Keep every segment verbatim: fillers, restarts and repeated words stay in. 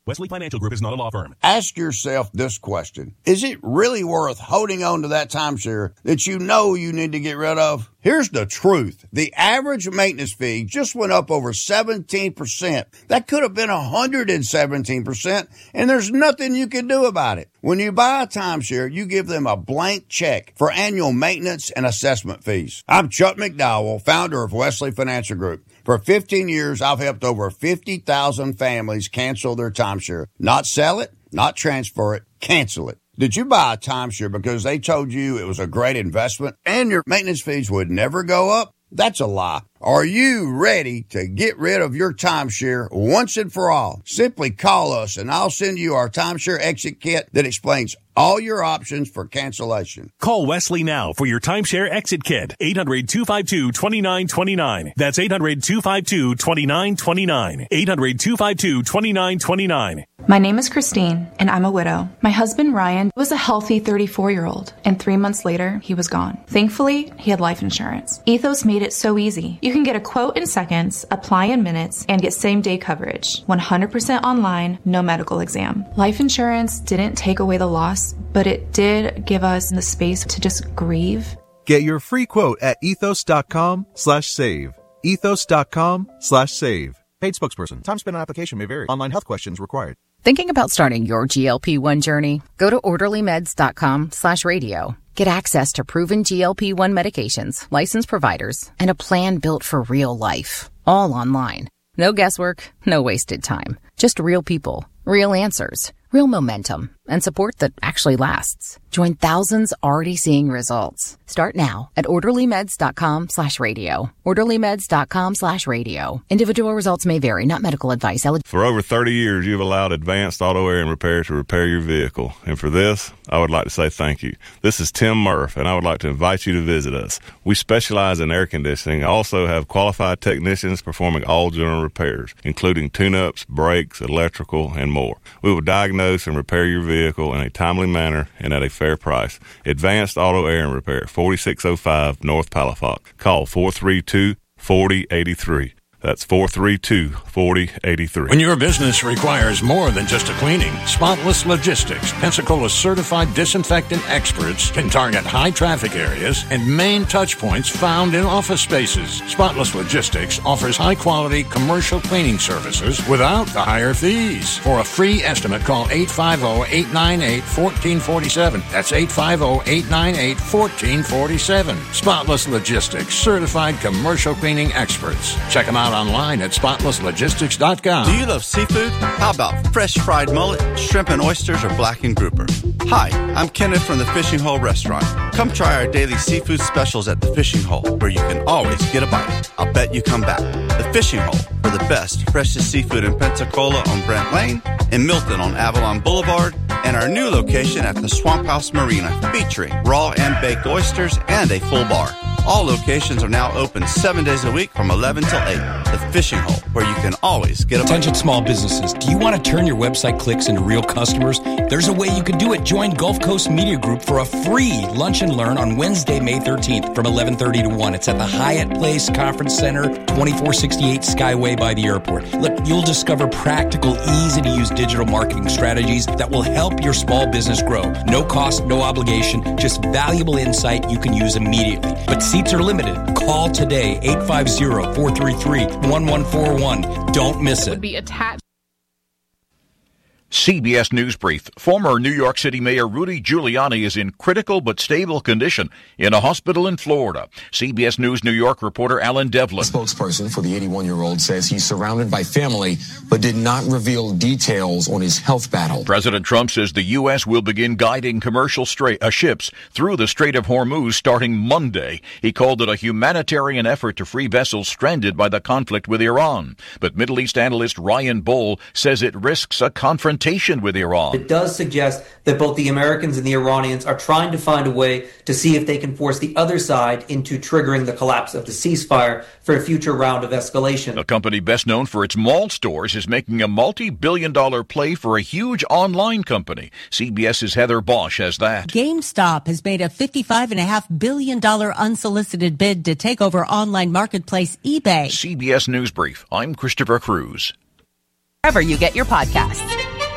Wesley Financial Group is not a law firm. Ask yourself this question. Is it really worth holding on to that timeshare that you know you need to get rid of? Here's the truth. The average maintenance fee just went up over seventeen percent. That could have been one hundred seventeen percent, and there's nothing you can do about it. When you buy a timeshare, you give them a blank check for annual maintenance and assessment fees. I'm Chuck McDowell, founder of Wesley Financial Group. For fifteen years, I've helped over fifty thousand families cancel their timeshare. Not sell it, not transfer it, cancel it. Did you buy a timeshare because they told you it was a great investment and your maintenance fees would never go up? That's a lie. Are you ready to get rid of your timeshare once and for all? Simply call us and I'll send you our timeshare exit kit that explains all your options for cancellation. Call Wesley now for your timeshare exit kit. eight hundred, two five two, two nine two nine. That's eight hundred, two five two, two nine two nine. eight hundred, two five two, two nine two nine. My name is Christine, and I'm a widow. My husband, Ryan, was a healthy thirty-four-year-old, and three months later, he was gone. Thankfully, he had life insurance. Ethos made it so easy. You can get a quote in seconds, apply in minutes, and get same-day coverage. one hundred percent online, no medical exam. Life insurance didn't take away the loss, but it did give us the space to just grieve. Get your free quote at ethos.com slash save. Ethos.com slash save. Paid spokesperson. Time spent on application may vary. Online health questions required. Thinking about starting your G L P one journey? Go to orderlymeds.com slash radio. Get access to proven G L P one medications, licensed providers, and a plan built for real life. All online. No guesswork, no wasted time. Just real people, real answers, real momentum, and support that actually lasts. Join thousands already seeing results. Start now at orderlymeds.com slash radio. orderlymeds.com slash radio. Individual results may vary, not medical advice. Elig- For over thirty years, you've allowed Advanced Auto Air and Repair to repair your vehicle. And for this, I would like to say thank you. This is Tim Murph, and I would like to invite you to visit us. We specialize in air conditioning. I also have qualified technicians performing all general repairs, including tune-ups, brakes, electrical, and more. We will diagnose and repair your vehicle in a timely manner and at a fair price. Advanced Auto Air and Repair, forty-six oh five North Palafox. Call four three two, four oh eight three. That's four three two, four oh eight three. When your business requires more than just a cleaning, Spotless Logistics, Pensacola's certified disinfectant experts, can target high traffic areas and main touch points found in office spaces. Spotless Logistics offers high quality commercial cleaning services without the higher fees. For a free estimate, call eight five zero, eight nine eight, one four four seven. That's eight five zero, eight nine eight, one four four seven. Spotless Logistics, certified commercial cleaning experts. Check them out online at spotless logistics dot com. Do you love seafood? How about fresh fried mullet, shrimp and oysters, or blackened grouper? Hi, I'm Kenneth from the Fishing Hole Restaurant. Come try our daily seafood specials at the Fishing Hole, where you can always get a bite. I'll bet you come back. The Fishing Hole, for the best, freshest seafood in Pensacola on Brent Lane, in Milton on Avalon Boulevard, and our new location at the Swamp House Marina, featuring raw and baked oysters and a full bar. All locations are now open seven days a week from eleven till eight. The Fishing Hole, where you can always get a bite. Attention small businesses. Do you want to turn your website clicks into real customers? There's a way you can do it. Join Gulf Coast Media Group for a free lunch and learn on Wednesday, May thirteenth from eleven thirty to one. It's at the Hyatt Place Conference Center, twenty-four sixty-eight Skyway by the airport. Look, you'll discover practical, easy-to-use digital marketing strategies that will help your small business grow. No cost, no obligation, just valuable insight you can use immediately. But seats are limited. Call today, eight five zero, four three three, one one four one. Don't miss it. Would be attached. C B S News Brief. Former New York City Mayor Rudy Giuliani is in critical but stable condition in a hospital in Florida. C B S News New York reporter Alan Devlin. A spokesperson for the eighty-one-year-old says he's surrounded by family but did not reveal details on his health battle. President Trump says the U S will begin guiding commercial stra- uh, ships through the Strait of Hormuz starting Monday. He called it a humanitarian effort to free vessels stranded by the conflict with Iran. But Middle East analyst Ryan Bull says it risks a confrontation with Iran. It does suggest that both the Americans and the Iranians are trying to find a way to see if they can force the other side into triggering the collapse of the ceasefire for a future round of escalation. A company best known for its mall stores is making a multi-billion dollar play for a huge online company. CBS's Heather Bosch has that. GameStop has made a fifty-five point five billion dollars unsolicited bid to take over online marketplace eBay. C B S News Brief. I'm Christopher Cruz. Wherever you get your podcasts.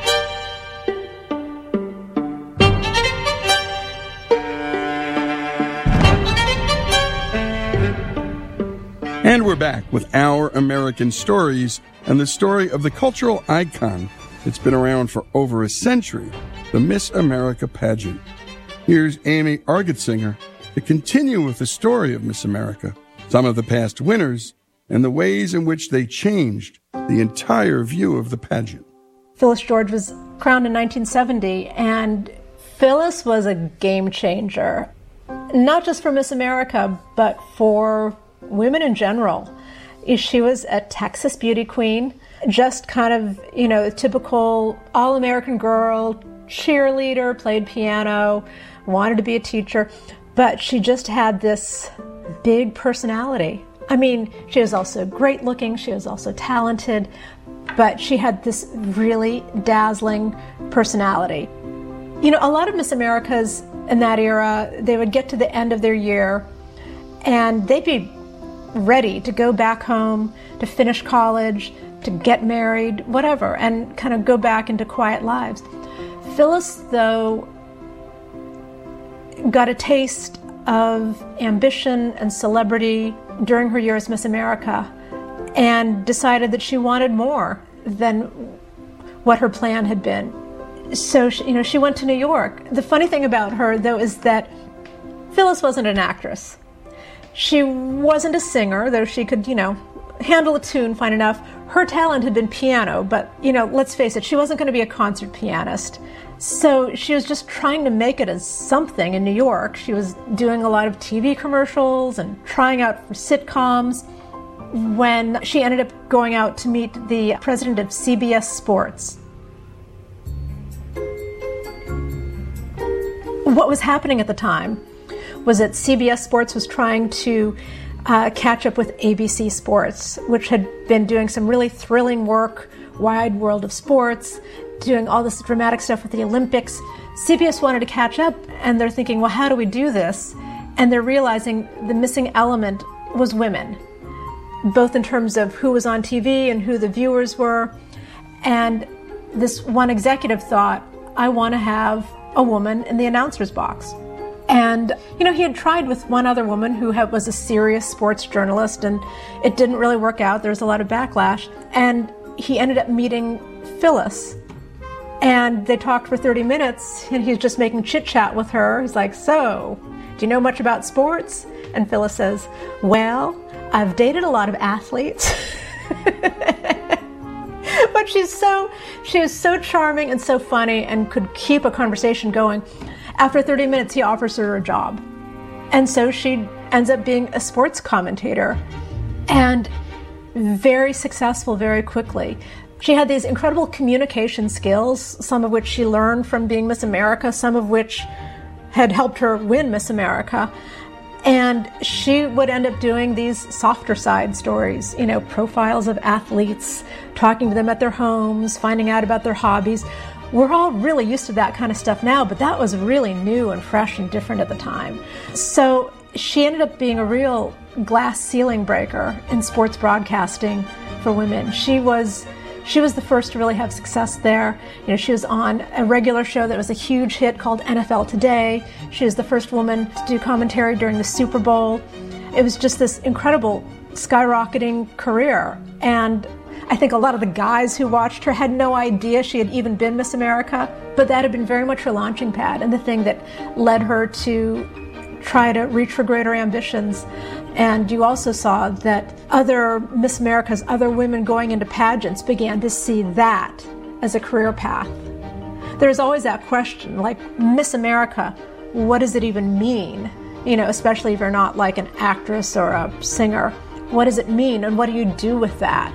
we're back with Our American Stories and the story of the cultural icon that's been around for over a century, the Miss America pageant. Here's Amy Argetsinger to continue with the story of Miss America, some of the past winners, and the ways in which they changed the entire view of the pageant. Phyllis George was crowned in nineteen seventy, and Phyllis was a game changer, not just for Miss America, but for women in general. She was a Texas beauty queen, just kind of, you know, a typical all-American girl, cheerleader, played piano, wanted to be a teacher, but she just had this big personality. I mean, she was also great looking, she was also talented, but she had this really dazzling personality. You know, a lot of Miss Americas in that era, they would get to the end of their year and they'd be ready to go back home, to finish college, to get married, whatever, and kind of go back into quiet lives. Phyllis, though, got a taste of ambition and celebrity during her year as Miss America and decided that she wanted more than what her plan had been. So, she, you know, she went to New York. The funny thing about her, though, is that Phyllis wasn't an actress. She wasn't a singer, though she could, you know, handle a tune fine enough. Her talent had been piano, but, you know, let's face it, she wasn't going to be a concert pianist. So she was just trying to make it as something in New York. She was doing a lot of T V commercials and trying out for sitcoms when she ended up going out to meet the president of C B S Sports. What was happening at the time was that C B S Sports was trying to uh, catch up with A B C Sports, which had been doing some really thrilling work, Wide World of Sports, doing all this dramatic stuff with the Olympics. C B S wanted to catch up, and they're thinking, well, how do we do this? And they're realizing the missing element was women, both in terms of who was on T V and who the viewers were. And this one executive thought, I want to have a woman in the announcer's box. And, you know, he had tried with one other woman who had, was a serious sports journalist, and it didn't really work out. There was a lot of backlash. And he ended up meeting Phyllis. And they talked for thirty minutes, and he was just making chit-chat with her. He's like, so, do you know much about sports? And Phyllis says, well, I've dated a lot of athletes. But she's so, she was so charming and so funny and could keep a conversation going. After thirty minutes, he offers her a job. And so she ends up being a sports commentator and very successful very quickly. She had these incredible communication skills, some of which she learned from being Miss America, some of which had helped her win Miss America. And she would end up doing these softer side stories, you know, profiles of athletes, talking to them at their homes, finding out about their hobbies. We're all really used to that kind of stuff now, but that was really new and fresh and different at the time. So she ended up being a real glass ceiling breaker in sports broadcasting for women. She was she was the first to really have success there. You know, she was on a regular show that was a huge hit called N F L Today. She was the first woman to do commentary during the Super Bowl. It was just this incredible skyrocketing career. And I think a lot of the guys who watched her had no idea she had even been Miss America, but that had been very much her launching pad and the thing that led her to try to reach for greater ambitions. And you also saw that other Miss Americas, other women going into pageants began to see that as a career path. There's always that question, like, Miss America, what does it even mean? You know, especially if you're not like an actress or a singer. What does it mean and what do you do with that?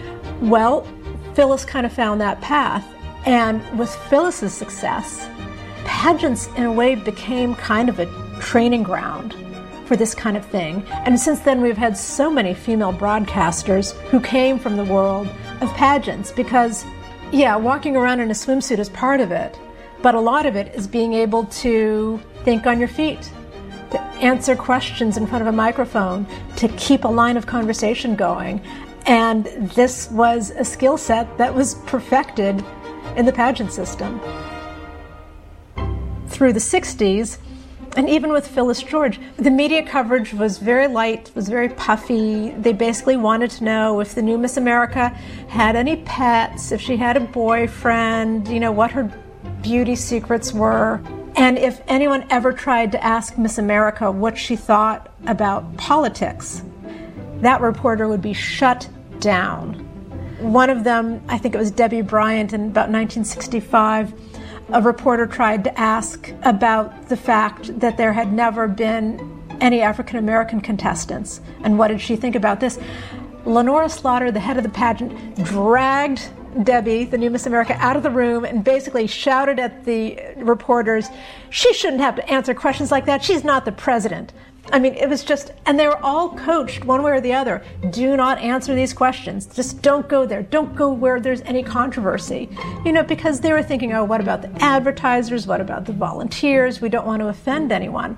Well, Phyllis kind of found that path. And with Phyllis's success, pageants in a way became kind of a training ground for this kind of thing. And since then, we've had so many female broadcasters who came from the world of pageants because, yeah, walking around in a swimsuit is part of it, but a lot of it is being able to think on your feet, to answer questions in front of a microphone, to keep a line of conversation going. And this was a skill set that was perfected in the pageant system. Through the sixties, And even with Phyllis George, the media coverage was very light, was very puffy. They basically wanted to know if the new Miss America had any pets, if she had a boyfriend, you know, what her beauty secrets were. And if anyone ever tried to ask Miss America what she thought about politics, that reporter would be shut down. One of them, I think it was Debbie Bryant in about nineteen sixty-five, a reporter tried to ask about the fact that there had never been any African-American contestants. And what did she think about this? Lenora Slaughter, the head of the pageant, dragged Debbie, the new Miss America, out of the room and basically shouted at the reporters, she shouldn't have to answer questions like that. She's not the president. I mean, it was just, and they were all coached one way or the other. Do not answer these questions. Just don't go there. Don't go where there's any controversy. You know, because they were thinking, oh, what about the advertisers? What about the volunteers? We don't want to offend anyone.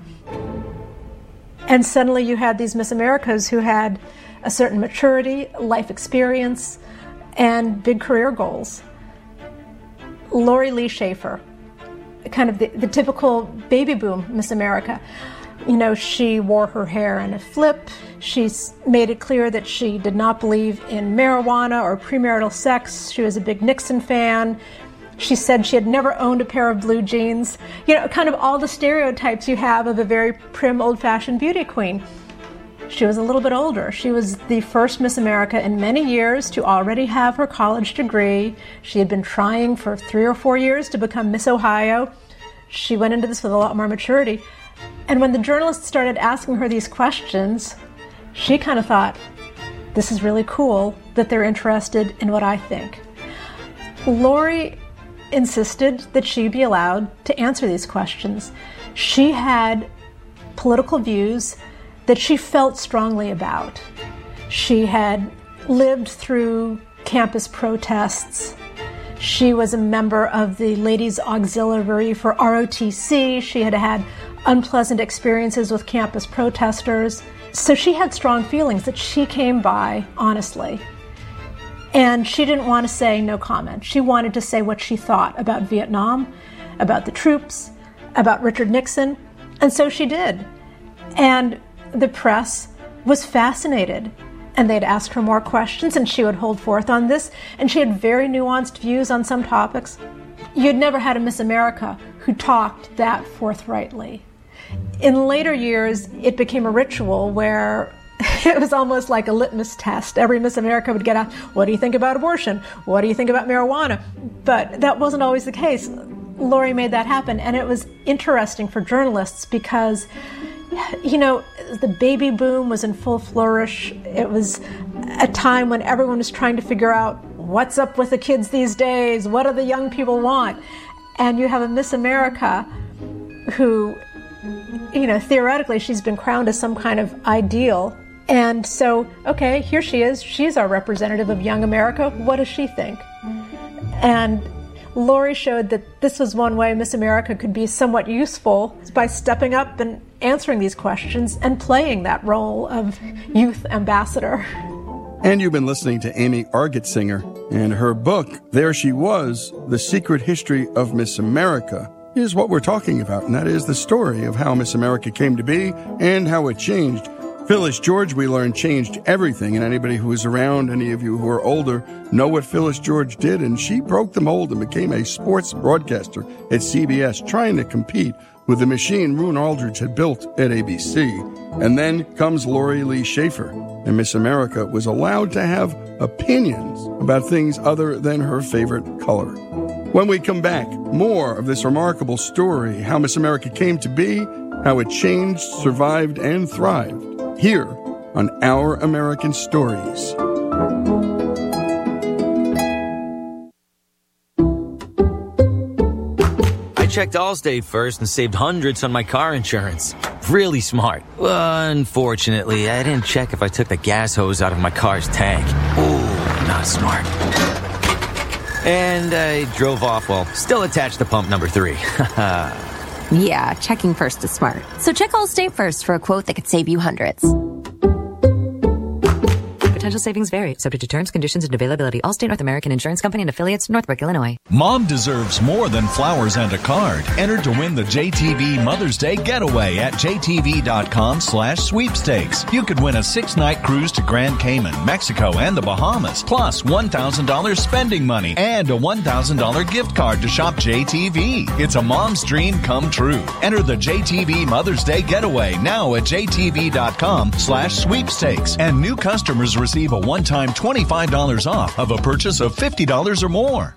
And suddenly you had these Miss Americas who had a certain maturity, life experience, and big career goals. Lori Lee Schaefer, kind of the, the typical baby boom Miss America. You know, she wore her hair in a flip. She made it clear that she did not believe in marijuana or premarital sex. She was a big Nixon fan. She said she had never owned a pair of blue jeans. You know, kind of all the stereotypes you have of a very prim, old-fashioned beauty queen. She was a little bit older. She was the first Miss America in many years to already have her college degree. She had been trying for three or four years to become Miss Ohio. She went into this with a lot more maturity. And when the journalists started asking her these questions, she kind of thought, this is really cool that they're interested in what I think. Lori insisted that she be allowed to answer these questions. She had political views that she felt strongly about. She had lived through campus protests. She was a member of the Ladies Auxiliary for R O T C. She had had unpleasant experiences with campus protesters. So she had strong feelings that she came by honestly. And she didn't want to say no comment. She wanted to say what she thought about Vietnam, about the troops, about Richard Nixon. And so she did. And the press was fascinated. And they'd ask her more questions, and she would hold forth on this. And she had very nuanced views on some topics. You'd never had a Miss America who talked that forthrightly. In later years, it became a ritual where it was almost like a litmus test. Every Miss America would get asked, what do you think about abortion? What do you think about marijuana? But that wasn't always the case. Lori made that happen, and it was interesting for journalists because, you know, the baby boom was in full flourish. It was a time when everyone was trying to figure out what's up with the kids these days, what do the young people want? And you have a Miss America who, you know, theoretically she's been crowned as some kind of ideal. And so, okay, here she is. She's our representative of young America. What does she think? And Lori showed that this was one way Miss America could be somewhat useful by stepping up and answering these questions and playing that role of youth ambassador. And you've been listening to Amy Argetsinger, and her book, There She Was, The Secret History of Miss America, is what we're talking about, and that is the story of how Miss America came to be and how it changed. Phyllis George, we learned, changed everything, and anybody who is around, any of you who are older, know what Phyllis George did, and she broke the mold and became a sports broadcaster at C B S, trying to compete with the machine Roone Aldridge had built at A B C. And then comes Lori Lee Schaefer, and Miss America was allowed to have opinions about things other than her favorite color. When we come back, more of this remarkable story, how Miss America came to be, how it changed, survived, and thrived, here on Our American Stories. I checked Allstate first and saved hundreds on my car insurance. Really smart. Unfortunately, I didn't check if I took the gas hose out of my car's tank. Ooh, not smart. And I drove off while still attached to pump number three. Yeah, checking first is smart. So check Allstate first for a quote that could save you hundreds. Potential savings vary, subject to terms, conditions, and availability. Allstate North American Insurance Company and affiliates, Northbrook, Illinois. Mom deserves more than flowers and a card. Enter to win the J T V Mother's Day Getaway at jtv.com slash sweepstakes. You could win a six-night cruise to Grand Cayman, Mexico, and the Bahamas, plus one thousand dollars spending money and a one thousand dollars gift card to shop J T V. It's a mom's dream come true. Enter the J T V Mother's Day Getaway now at jtv.com slash sweepstakes. And new customers receive a one-time twenty-five dollars off of a purchase of fifty dollars or more.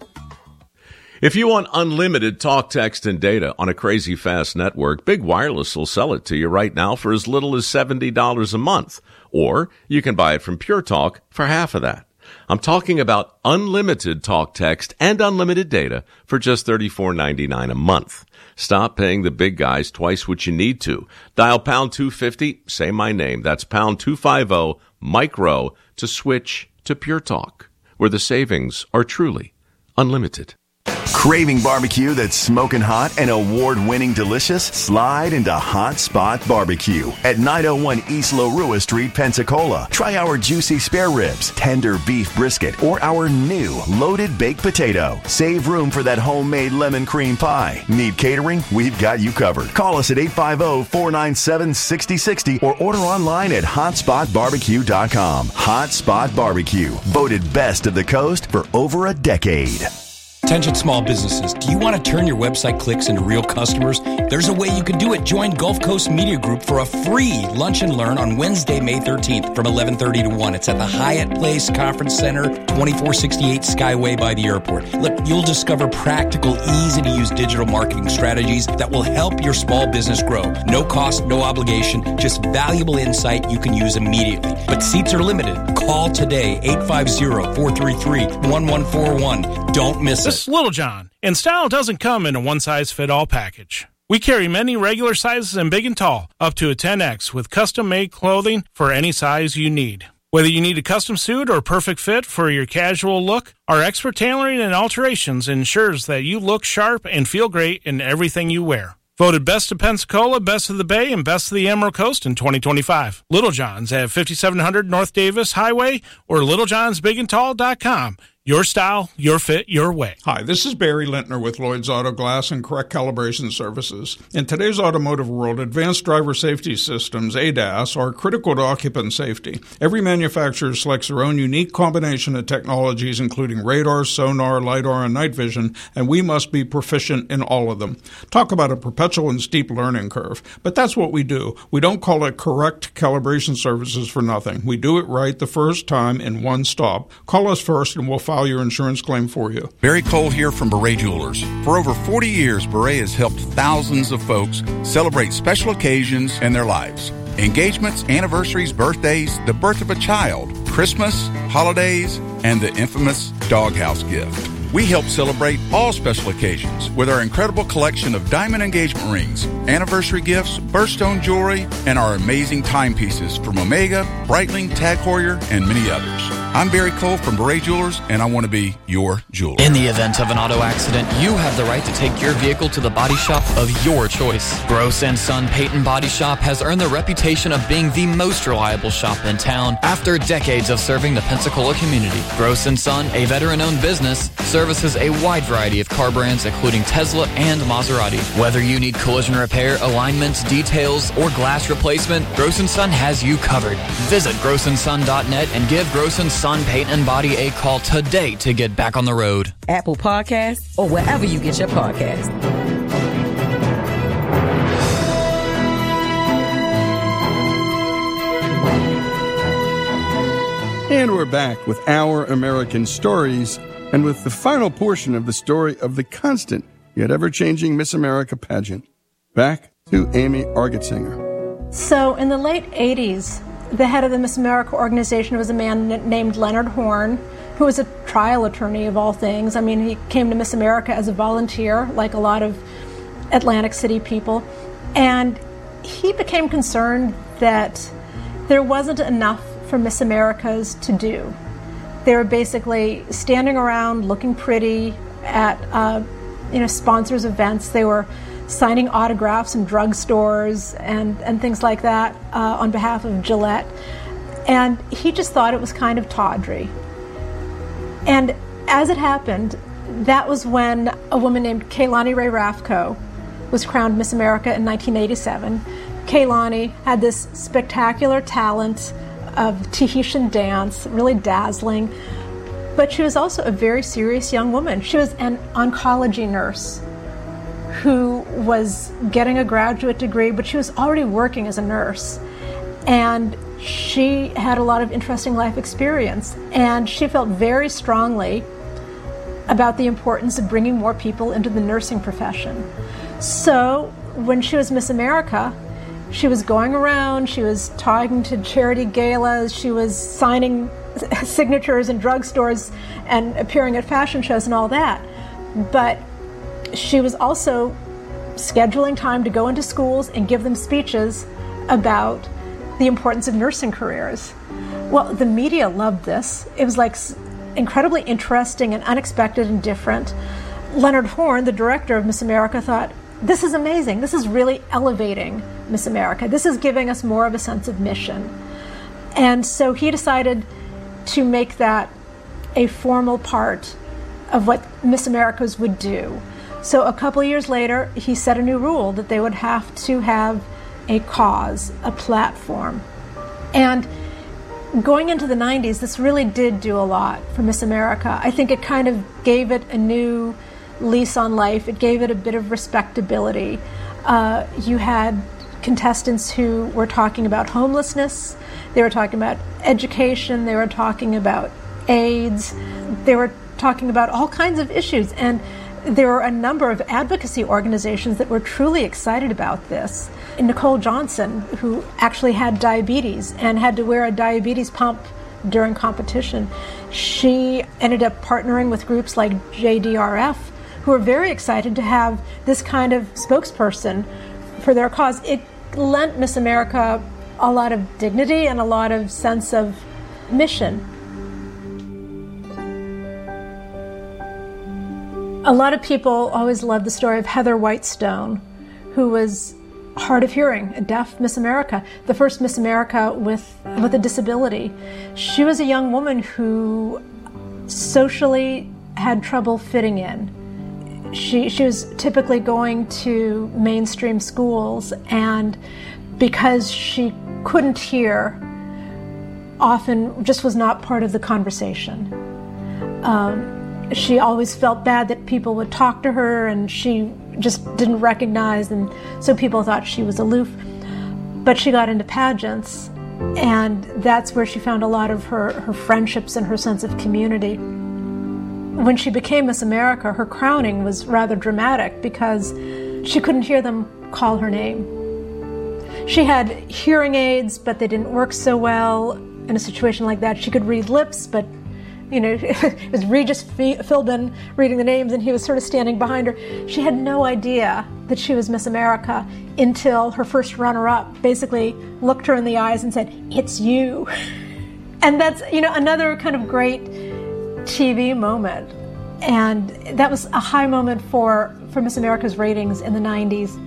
If you want unlimited talk, text, and data on a crazy fast network, Big Wireless will sell it to you right now for as little as seventy dollars a month. Or you can buy it from Pure Talk for half of that. I'm talking about unlimited talk, text, and unlimited data for just thirty-four ninety-nine a month. Stop paying the big guys twice what you need to. Dial pound two fifty, say my name. That's pound two fifty, micro, to switch to Pure Talk, where the savings are truly unlimited. Craving barbecue that's smoking hot and award-winning delicious? Slide into Hot Spot Barbecue at nine oh one East Larua Street, Pensacola. Try our juicy spare ribs, tender beef brisket, or our new loaded baked potato. Save room for that homemade lemon cream pie. Need catering? We've got you covered. Call us at eight five zero, four nine seven, six zero six zero or order online at hot spot barbecue dot com. Hot Spot Barbecue, voted best of the coast for over a decade. Attention small businesses. Do you want to turn your website clicks into real customers? There's a way you can do it. Join Gulf Coast Media Group for a free lunch and learn on Wednesday, May thirteenth from eleven thirty to one. It's at the Hyatt Place Conference Center, twenty-four sixty-eight Skyway by the airport. Look, you'll discover practical, easy-to-use digital marketing strategies that will help your small business grow. No cost, no obligation, just valuable insight you can use immediately. But seats are limited. Call today, eight five zero, four three three, one one four one. Don't miss it. This is Little John, and style doesn't come in a one-size-fit-all package. We carry many regular sizes and big and tall, up to a ten X, with custom-made clothing for any size you need. Whether you need a custom suit or perfect fit for your casual look, our expert tailoring and alterations ensures that you look sharp and feel great in everything you wear. Voted Best of Pensacola, Best of the Bay, and Best of the Emerald Coast in twenty twenty-five. Little John's at fifty-seven hundred North Davis Highway or little johns big and tall dot com. Your style, your fit, your way. Hi, this is Barry Lintner with Lloyd's Auto Glass and Correct Calibration Services. In today's automotive world, advanced driver safety systems, A D A S, are critical to occupant safety. Every manufacturer selects their own unique combination of technologies, including radar, sonar, LiDAR, and night vision, and we must be proficient in all of them. Talk about a perpetual and steep learning curve. But that's what we do. We don't call it Correct Calibration Services for nothing. We do it right the first time in one stop. Call us first and we'll file your insurance claim for you. Barry Cole here from Beret Jewelers. For over forty years, Beret has helped thousands of folks celebrate special occasions in their lives. Engagements, anniversaries, birthdays, the birth of a child, Christmas, holidays, and the infamous doghouse gift. We help celebrate all special occasions with our incredible collection of diamond engagement rings, anniversary gifts, birthstone jewelry, and our amazing timepieces from Omega, Breitling, Tag Heuer, and many others. I'm Barry Cole from Beret Jewelers, and I want to be your jeweler. In the event of an auto accident, you have the right to take your vehicle to the body shop of your choice. Gross and Son Peyton Body Shop has earned the reputation of being the most reliable shop in town after decades of serving the Pensacola community. Gross and Son, a veteran-owned business, services a wide variety of car brands, including Tesla and Maserati. Whether you need collision repair, alignments, details, or glass replacement, Gross and Son has you covered. Visit gross and son dot net and give Gross and Son Paint and Body a call today to get back on the road. Apple Podcasts or wherever you get your podcasts. And we're back with Our American Stories, and with the final portion of the story of the constant yet ever-changing Miss America pageant. Back to Amy Argetsinger. So in the late eighties, the head of the Miss America organization was a man named Leonard Horn, who was a trial attorney of all things. I mean, he came to Miss America as a volunteer, like a lot of Atlantic City people. And he became concerned that there wasn't enough for Miss Americas to do. They were basically standing around looking pretty at uh, you know, sponsors' events. They were signing autographs in drugstores and, and things like that uh, on behalf of Gillette. And he just thought it was kind of tawdry. And as it happened, that was when a woman named Kehlani Ray Raffco was crowned Miss America in nineteen eighty-seven. Kehlani had this spectacular talent of Tahitian dance, really dazzling, but she was also a very serious young woman. She was an oncology nurse who was getting a graduate degree, but she was already working as a nurse. And she had a lot of interesting life experience, and she felt very strongly about the importance of bringing more people into the nursing profession. So when she was Miss America, she was going around, she was talking to charity galas, she was signing signatures in drugstores and appearing at fashion shows and all that. But she was also scheduling time to go into schools and give them speeches about the importance of nursing careers. Well, the media loved this. It was like incredibly interesting and unexpected and different. Leonard Horn, the director of Miss America, thought, this is amazing. This is really elevating Miss America. This is giving us more of a sense of mission. And so he decided to make that a formal part of what Miss Americas would do. So a couple of years later, he set a new rule that they would have to have a cause, a platform. And going into the nineties, this really did do a lot for Miss America. I think it kind of gave it a new lease on life. It gave it a bit of respectability. Uh, you had contestants who were talking about homelessness, they were talking about education, they were talking about AIDS, they were talking about all kinds of issues. And there were a number of advocacy organizations that were truly excited about this. And Nicole Johnson, who actually had diabetes and had to wear a diabetes pump during competition, she ended up partnering with groups like J D R F, who were very excited to have this kind of spokesperson for their cause. It lent Miss America a lot of dignity and a lot of sense of mission. A lot of people always love the story of Heather Whitestone, who was hard of hearing, a deaf Miss America, the first Miss America with, with a disability. She was a young woman who socially had trouble fitting in. She, she was typically going to mainstream schools, and because she couldn't hear, often just was not part of the conversation. Um, she always felt bad that people would talk to her and she just didn't recognize, and so people thought she was aloof. But she got into pageants, and that's where she found a lot of her, her friendships and her sense of community. When she became Miss America, her crowning was rather dramatic because she couldn't hear them call her name. She had hearing aids, but they didn't work so well. In a situation like that, she could read lips, but you know, it was Regis Philbin reading the names, and he was sort of standing behind her. She had no idea that she was Miss America until her first runner-up basically looked her in the eyes and said, "It's you." And that's, you know, another kind of great T V moment. And that was a high moment for, for Miss America's ratings in the nineties.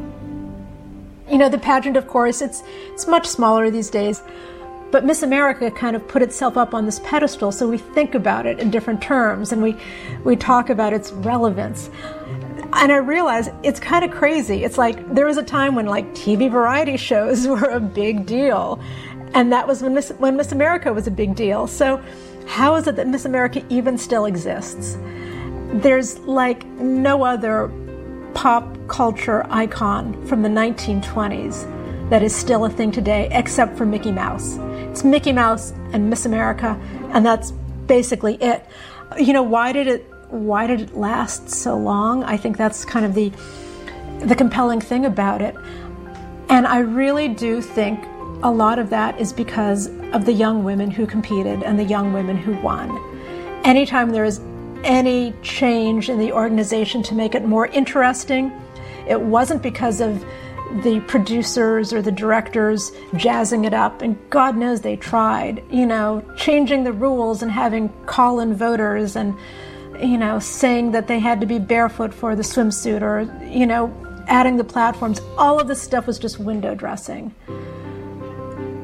You know, the pageant, of course, it's it's much smaller these days. But Miss America kind of put itself up on this pedestal, so we think about it in different terms, and we, we talk about its relevance. And I realize it's kind of crazy. It's like there was a time when like T V variety shows were a big deal, and that was when Miss, when Miss America was a big deal. So how is it that Miss America even still exists? There's like no other pop culture icon from the nineteen twenties that is still a thing today, except for Mickey Mouse. It's Mickey Mouse and Miss America, and that's basically it. You know, why did it why did it last so long? I think that's kind of the the compelling thing about it. And I really do think a lot of that is because of the young women who competed and the young women who won. Anytime there is any change in the organization to make it more interesting, it wasn't because of the producers or the directors jazzing it up, and God knows they tried, you know, changing the rules and having call-in voters and, you know, saying that they had to be barefoot for the swimsuit, or, you know, adding the platforms. All of this stuff was just window dressing.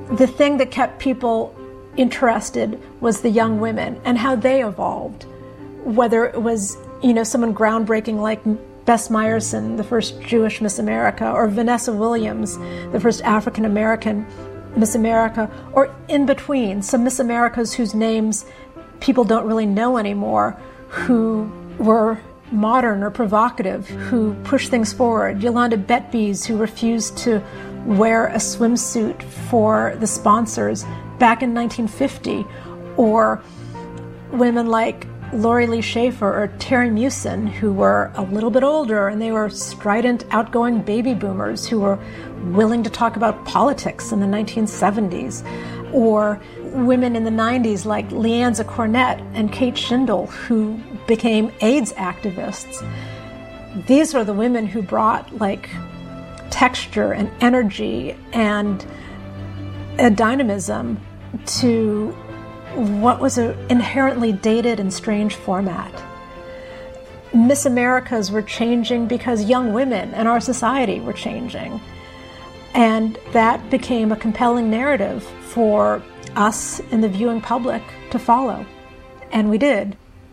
the thing that kept people interested was the young women and how they evolved. Whether it was, you know, someone groundbreaking like Bess Meyerson, the first Jewish Miss America, or Vanessa Williams, the first African American Miss America, or in between, some Miss Americas whose names people don't really know anymore, who were modern or provocative, who pushed things forward. Yolanda Betbys, who refused to wear a swimsuit for the sponsors back in nineteen fifty, or women like Lori Lee Schaefer or Terry Meeuwsen, who were a little bit older and they were strident, outgoing baby boomers who were willing to talk about politics in the nineteen seventies, or women in the nineties like Leanza Cornett and Kate Schindel, who became AIDS activists. These are the women who brought like texture and energy and a dynamism to what was an inherently dated and strange format. Miss Americas were changing because young women in our society were changing. And that became a compelling narrative for us in the viewing public to follow. And we did.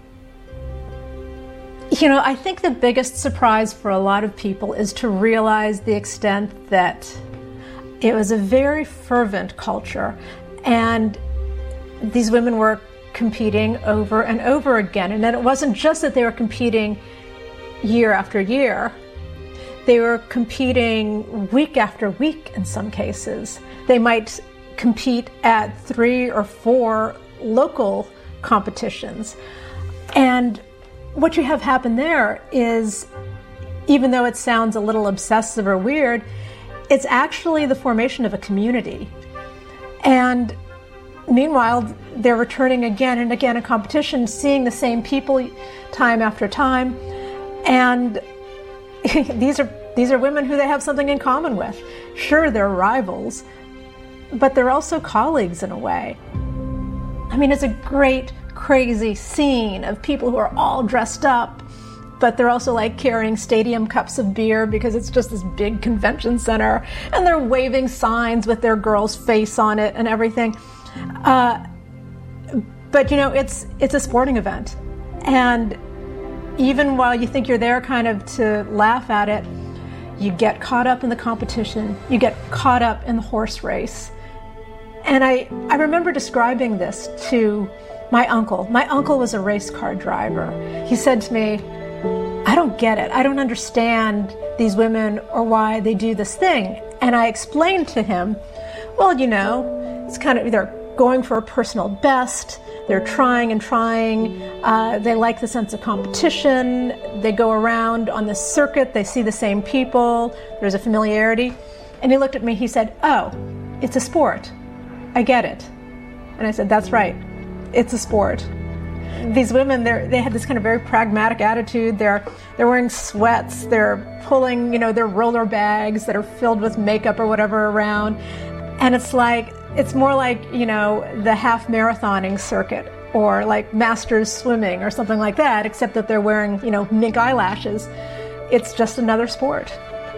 You know, I think the biggest surprise for a lot of people is to realize the extent that it was a very fervent culture, and these women were competing over and over again. And then it wasn't just that they were competing year after year. They were competing week after week in some cases. They might compete at three or four local competitions. And what you have happen there is, even though it sounds a little obsessive or weird, it's actually the formation of a community. And meanwhile, they're returning again and again in competition, seeing the same people time after time. And these are these are women who they have something in common with. Sure, they're rivals, but they're also colleagues in a way. I mean, it's a great, crazy scene of people who are all dressed up, but they're also like carrying stadium cups of beer because it's just this big convention center, and they're waving signs with their girl's face on it and everything. Uh, but you know, it's it's a sporting event, and even while you think you're there kind of to laugh at it, you get caught up in the competition, you get caught up in the horse race. And I, I remember describing this to my uncle. My uncle was a race car driver. He said to me, I don't get it. I don't understand these women or why they do this thing. And I explained to him, well, you know, it's kind of, they're going for a personal best. They're trying and trying. Uh, they like the sense of competition. They go around on the circuit. They see the same people. There's a familiarity. And he looked at me. He said, oh, it's a sport. I get it. And I said, that's right. It's a sport. These women, they they had this kind of very pragmatic attitude. They're they're wearing sweats. They're pulling, you know, their roller bags that are filled with makeup or whatever around. And it's like, it's more like, you know, the half marathoning circuit or like masters swimming or something like that, except that they're wearing, you know, mink eyelashes. It's just another sport.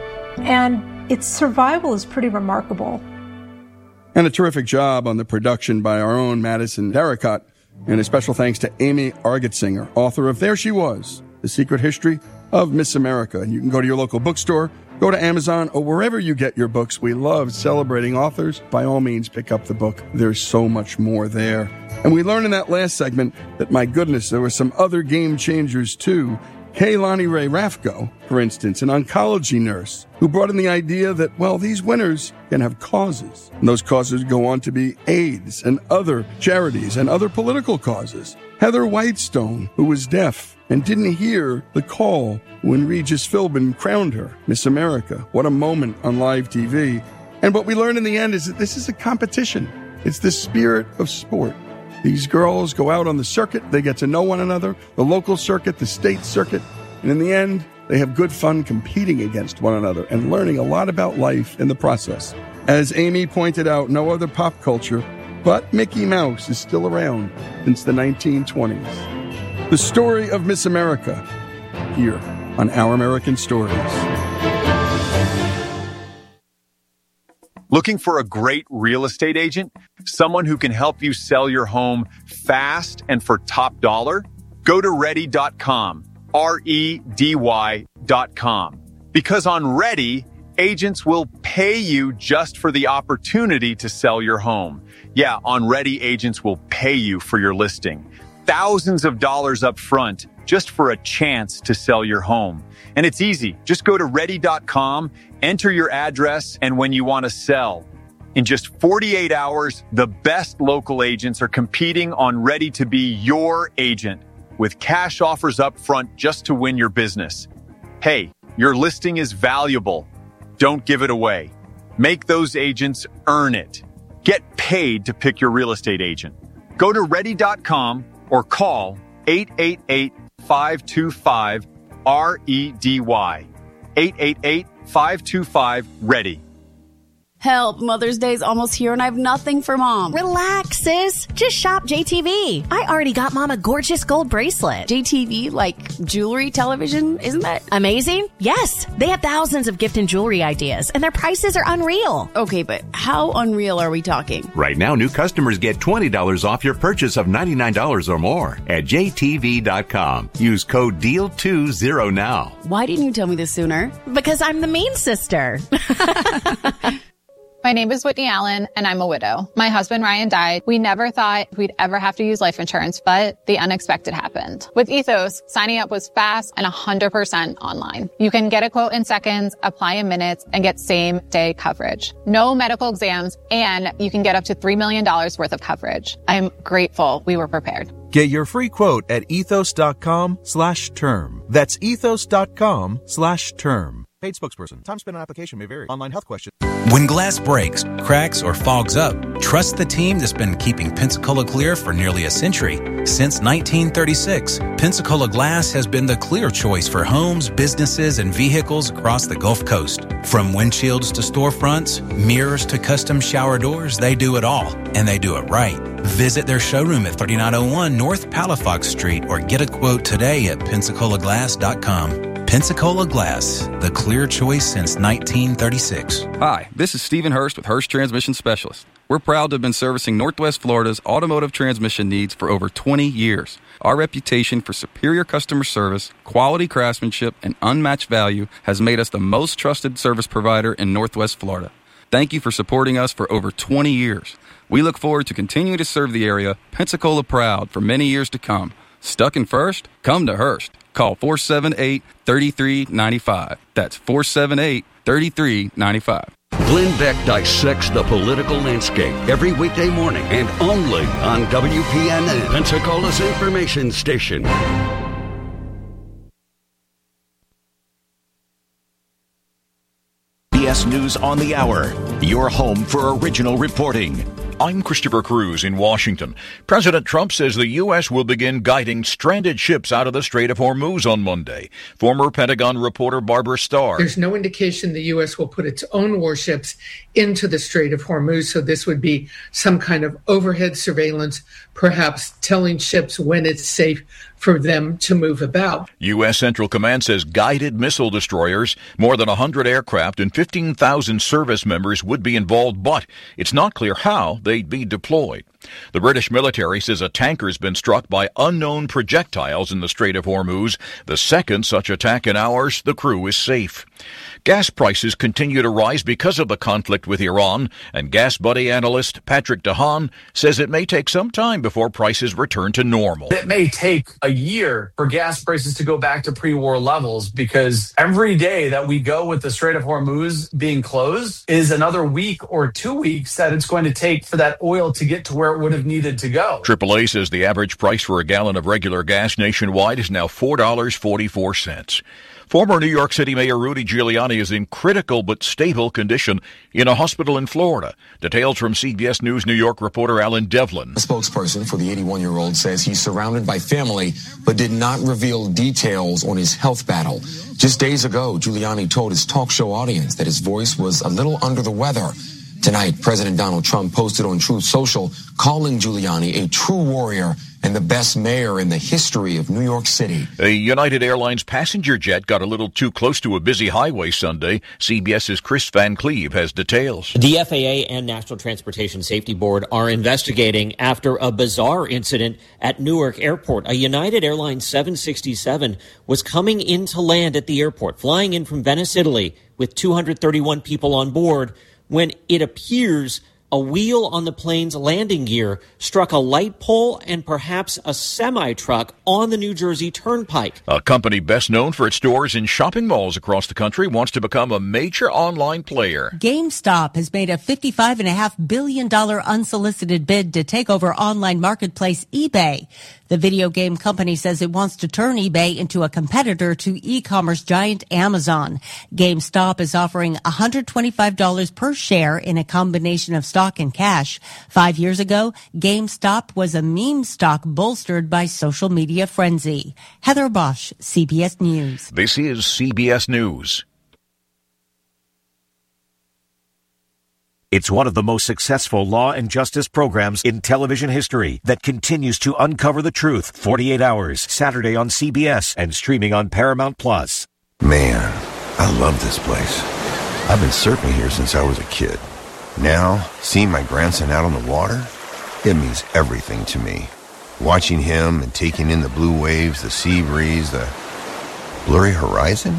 And its survival is pretty remarkable. And a terrific job on the production by our own Madison Darracott. And a special thanks to Amy Argetsinger, author of There She Was, The Secret History of Miss America. And you can go to your local bookstore, go to Amazon, or wherever you get your books. We love celebrating authors. By all means, pick up the book. There's so much more there. And we learned in that last segment that, my goodness, there were some other game changers, too. Kaylani Ray Rafko, for instance, an oncology nurse, who brought in the idea that, well, these winners can have causes. And those causes go on to be AIDS and other charities and other political causes. Heather Whitestone, who was deaf and didn't hear the call when Regis Philbin crowned her Miss America. What a moment on live T V. And what we learned in the end is that this is a competition. It's the spirit of sport. These girls go out on the circuit, they get to know one another, the local circuit, the state circuit, and in the end, they have good fun competing against one another and learning a lot about life in the process. As Amy pointed out, no other pop culture but Mickey Mouse is still around since the nineteen twenties. The story of Miss America, here on Our American Stories. Looking for a great real estate agent? Someone who can help you sell your home fast and for top dollar? Go to ready dot com, R E D Y dot com. Because on Ready, agents will pay you just for the opportunity to sell your home. Yeah, on Ready, agents will pay you for your listing. Thousands of dollars up front just for a chance to sell your home. And it's easy. Just go to ready dot com, enter your address and when you want to sell. In just forty-eight hours, the best local agents are competing on Ready to be your agent with cash offers up front just to win your business. Hey, your listing is valuable. Don't give it away. Make those agents earn it. Get paid to pick your real estate agent. Go to ready dot com or call eight eight eight, five two five, R E D Y. eight eight eight, five two five, READY. Help, Mother's Day's almost here and I have nothing for Mom. Relax, sis. Just shop J T V. I already got Mom a gorgeous gold bracelet. J T V, like jewelry, television, isn't that amazing? Yes. They have thousands of gift and jewelry ideas and their prices are unreal. Okay, but how unreal are we talking? Right now, new customers get twenty dollars off your purchase of ninety-nine dollars or more at J T V dot com. Use code D E A L twenty now. Why didn't you tell me this sooner? Because I'm the mean sister. My name is Whitney Allen, and I'm a widow. My husband, Ryan, died. We never thought we'd ever have to use life insurance, but the unexpected happened. With Ethos, signing up was fast and one hundred percent online. You can get a quote in seconds, apply in minutes, and get same-day coverage. No medical exams, and you can get up to three million dollars worth of coverage. I'm grateful we were prepared. Get your free quote at ethos dot com slash term. That's ethos dot com slash term. Paid spokesperson. Time spent on application may vary. Online health question. When glass breaks, cracks, or fogs up, trust the team that's been keeping Pensacola clear for nearly a century. Since nineteen thirty-six, Pensacola Glass has been the clear choice for homes, businesses, and vehicles across the Gulf Coast. From windshields to storefronts, mirrors to custom shower doors, they do it all, and they do it right. Visit their showroom at thirty-nine oh one North Palafox Street or get a quote today at pensacola glass dot com. Pensacola Glass, the clear choice since nineteen thirty-six. Hi, this is Stephen Hurst with Hurst Transmission Specialist. We're proud to have been servicing Northwest Florida's automotive transmission needs for over twenty years. Our reputation for superior customer service, quality craftsmanship, and unmatched value has made us the most trusted service provider in Northwest Florida. Thank you for supporting us for over twenty years. We look forward to continuing to serve the area, Pensacola proud, for many years to come. Stuck in First? Come to Hurst. Call four seven eight, three three nine five. That's four seven eight, three three nine five. Glenn Beck dissects the political landscape every weekday morning and only on W P N N, Pensacola's information station. C B S News on the Hour, your home for original reporting. I'm Christopher Cruz in Washington. President Trump says the U S will begin guiding stranded ships out of the Strait of Hormuz on Monday. Former Pentagon reporter Barbara Starr. There's no indication the U S will put its own warships into the Strait of Hormuz, so this would be some kind of overhead surveillance, perhaps telling ships when it's safe for them to move about. U S Central Command says guided missile destroyers, more than one hundred aircraft, and fifteen thousand service members would be involved, but it's not clear how they'd be deployed. The British military says a tanker's been struck by unknown projectiles in the Strait of Hormuz. The second such attack in hours, the crew is safe. Gas prices continue to rise because of the conflict with Iran, and Gas Buddy analyst Patrick DeHaan says it may take some time before prices return to normal. It may take a year for gas prices to go back to pre-war levels because every day that we go with the Strait of Hormuz being closed is another week or two weeks that it's going to take for that oil to get to where it would have needed to go. triple A says the average price for a gallon of regular gas nationwide is now four dollars and forty-four cents. Former New York City Mayor Rudy Giuliani is in critical but stable condition in a hospital in Florida. Details from C B S News New York reporter Alan Devlin. A spokesperson for the eighty-one-year-old says he's surrounded by family, but did not reveal details on his health battle. Just days ago, Giuliani told his talk show audience that his voice was a little under the weather. Tonight, President Donald Trump posted on Truth Social calling Giuliani a true warrior and the best mayor in the history of New York City. A United Airlines passenger jet got a little too close to a busy highway Sunday. CBS's Chris Van Cleve has details. The F A A and National Transportation Safety Board are investigating after a bizarre incident at Newark Airport. A United Airlines seven sixty-seven was coming in to land at the airport, flying in from Venice, Italy, with two hundred thirty-one people on board, when it appears a wheel on the plane's landing gear struck a light pole and perhaps a semi-truck on the New Jersey Turnpike. A company best known for its stores in shopping malls across the country wants to become a major online player. GameStop has made a fifty-five point five billion dollars unsolicited bid to take over online marketplace eBay. The video game company says it wants to turn eBay into a competitor to e-commerce giant Amazon. GameStop is offering one hundred twenty-five dollars per share in a combination of stock and cash. Five years ago, GameStop was a meme stock bolstered by social media frenzy. Heather Bosch, C B S News. This is C B S News. It's one of the most successful law and justice programs in television history that continues to uncover the truth. forty-eight hours, Saturday on C B S and streaming on Paramount Plus. Man, I love this place. I've been surfing here since I was a kid. Now, seeing my grandson out on the water, it means everything to me. Watching him and taking in the blue waves, the sea breeze, the blurry horizon.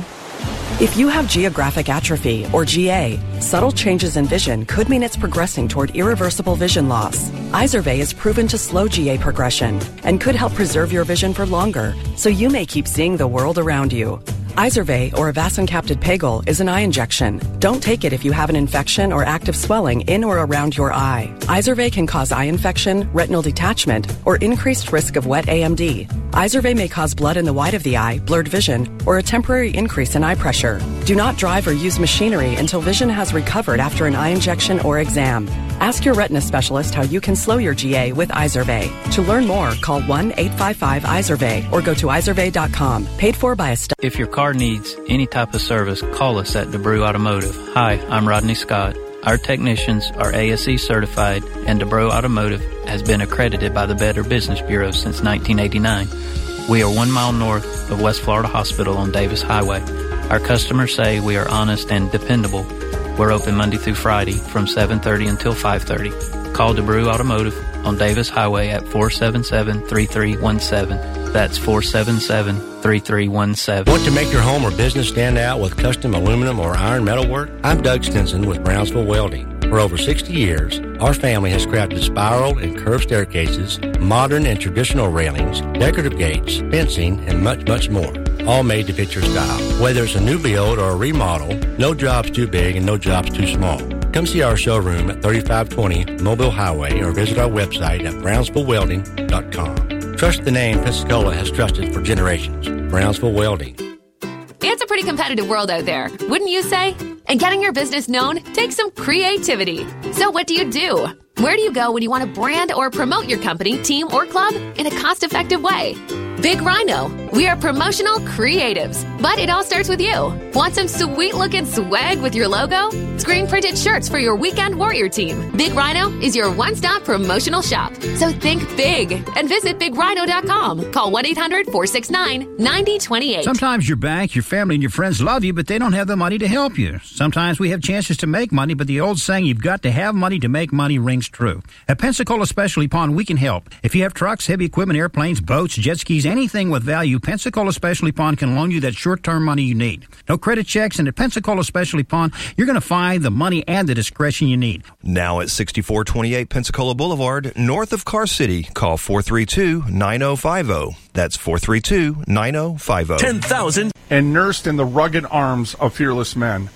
If you have geographic atrophy, or G A, subtle changes in vision could mean it's progressing toward irreversible vision loss. Izervay is proven to slow G A progression and could help preserve your vision for longer, so you may keep seeing the world around you. Izervay, or avacincaptad pegol, is an eye injection. Don't take it if you have an infection or active swelling in or around your eye. Izervay can cause eye infection, retinal detachment, or increased risk of wet A M D. Izervay may cause blood in the white of the eye, blurred vision, or a temporary increase in eye pressure. Do not drive or use machinery until vision has recovered after an eye injection or exam. Ask your retina specialist how you can slow your G A with Izervay. To learn more, call one eight five five Izervay or go to izervay dot com. Paid for by a stu- If your car needs any type of service, call us at DeBrew Automotive. Hi, I'm Rodney Scott. Our technicians are A S E certified, and DeBrew Automotive has been accredited by the Better Business Bureau since nineteen eighty-nine. We are one mile north of West Florida Hospital on Davis Highway. Our customers say we are honest and dependable. We're open Monday through Friday from seven thirty until five thirty. Call DeBrew Automotive on Davis Highway at four seven seven, three three one seven. That's four seven seven, three three one seven. Want to make your home or business stand out with custom aluminum or iron metal work? I'm Doug Stinson with Brownsville Welding. For over sixty years, our family has crafted spiral and curved staircases, modern and traditional railings, decorative gates, fencing, and much, much more. All made to fit your style. Whether it's a new build or a remodel, no job's too big and no job's too small. Come see our showroom at thirty-five twenty Mobile Highway or visit our website at brownsville welding dot com. Trust the name Pensacola has trusted for generations. Brownsville Welding. It's a pretty competitive world out there, wouldn't you say? And getting your business known takes some creativity. So what do you do? Where do you go when you want to brand or promote your company, team, or club in a cost-effective way? Big Rhino. We are promotional creatives, but it all starts with you. Want some sweet-looking swag with your logo? Screen-printed shirts for your weekend warrior team. Big Rhino is your one-stop promotional shop. So think big and visit big rhino dot com. Call one eight hundred, four six nine, nine zero two eight. Sometimes your bank, your family, and your friends love you, but they don't have the money to help you. Sometimes we have chances to make money, but the old saying, you've got to have money to make money, rings true. At Pensacola Specialty Pond, we can help. If you have trucks, heavy equipment, airplanes, boats, jet skis, anything with value, Pensacola Specialty Pond can loan you that short-term money you need. No credit checks, and at Pensacola Specialty Pond, you're going to find the money and the discretion you need. Now at sixty-four twenty-eight Pensacola Boulevard, north of Car City, call four three two, nine zero five zero. That's four three two, nine zero five zero. ten thousand. And nursed in the rugged arms of fearless men.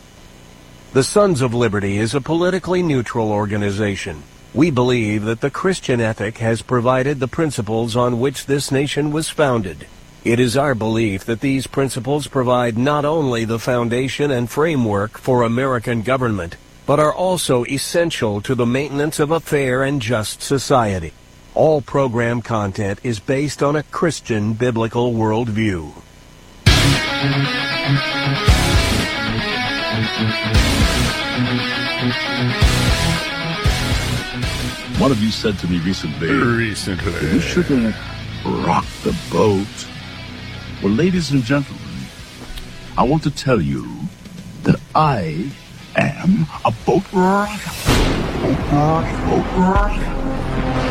The Sons of Liberty is a politically neutral organization. We believe that the Christian ethic has provided the principles on which this nation was founded. It is our belief that these principles provide not only the foundation and framework for American government, but are also essential to the maintenance of a fair and just society. All program content is based on a Christian biblical worldview. One of you said to me recently, Recently. we shouldn't rock the boat. Well, ladies and gentlemen, I want to tell you that I am a boat rocker. Boat rocker. Boat rocker.